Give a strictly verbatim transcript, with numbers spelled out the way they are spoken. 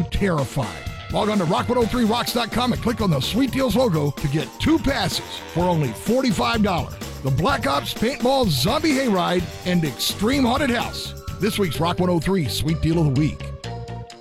you terrified. Log on to rock one oh three rocks dot com and click on the Sweet Deals logo to get two passes for only forty-five dollars. The Black Ops Paintball Zombie Hayride and Extreme Haunted House. This week's Rock one oh three Sweet Deal of the Week.